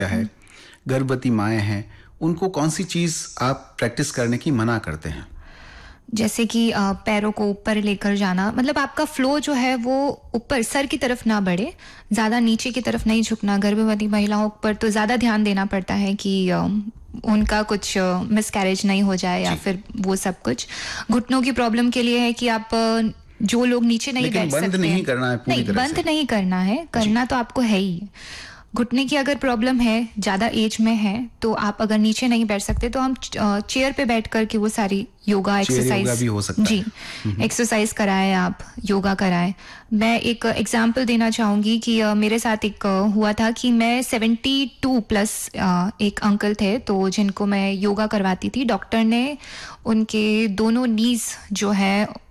है, गर्भवती माएँ हैं, उनको कौन-सी चीज़ आप प्रैक्टिस करने की मना करते हैं? जैसे कि पैरों को ऊपर लेकर जाना, मतलब आपका फ्लो जो है वो ऊपर सर की तरफ ना बढ़े, ज़्यादा नीचे की तरफ नहीं झुकना। गर्भवती महिलाओं पर तो ज़्यादा ध्यान देना पड़ता है कि उनका कुछ मिसकैरेज नहीं हो जाए या जी, फिर वो सब कुछ। घुटनों की प्रॉब्लम के लिए है कि आप जो लोग नीचे नहीं लेकिन बैठ बंद सकते नहीं हैं, करना है पूरी नहीं तरह बंद से। नहीं करना है, जी, करना तो आपको है ही। घुटने की अगर प्रॉब्लम है, ज़्यादा एज में है, तो आप अगर नीचे नहीं बैठ सकते तो हम चेयर पे बैठ कर के वो सारी योगा चेयर योगा एक्सरसाइज, भी हो सकता जी, है। हुँ, हुँ। एक्सरसाइज कराएं, आप योगा कराएं। मैं एक एग्जांपल देना चाहूँगी कि मेरे साथ एक हुआ था कि मैं 72 प्लस एक अंकल थे तो जिनको मैं योगा करवाती थी। डॉक्टर ने उनके दोनों नीज जो है